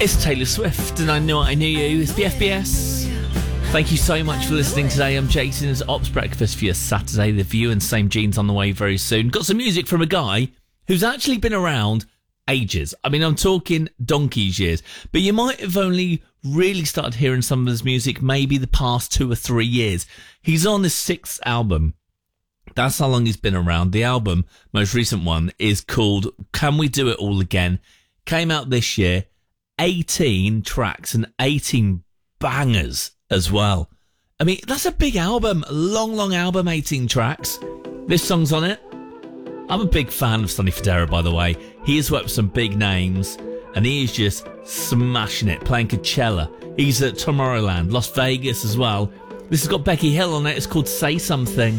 It's Taylor Swift, and I Knew I Knew You. It's the FBS. Thank you so much for listening today. I'm Jason's Ops Breakfast for your Saturday. The View and Same Jeans on the way very soon. Got some music from a guy who's actually been around ages. I mean, I'm talking donkey's years. But you might have only really started hearing some of his music maybe the past 2 or 3 years. He's on his 6th album. That's how long he's been around. The album, most recent one, is called Can We Do It All Again? Came out this year. 18 tracks and 18 bangers as well. I mean, that's a big album. A long album, 18 tracks. This song's on it. I'm a big fan of Sonny Fodera, by the way. He has worked with some big names, and he is just smashing it, playing Coachella. He's at Tomorrowland, Las Vegas as well. This has got Becky Hill on it. It's called Say Something.